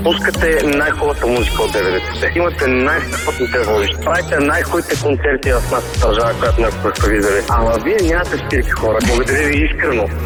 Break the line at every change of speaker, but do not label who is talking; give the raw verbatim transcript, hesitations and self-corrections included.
Пускате най-хубавата музика от деветдесетте. Имате най-страхотните водещи. Правите най-хубавите концерти в нашата държава, която не сме виждали. Ама вие нямате спирки, хора. Благодаря ви искрено.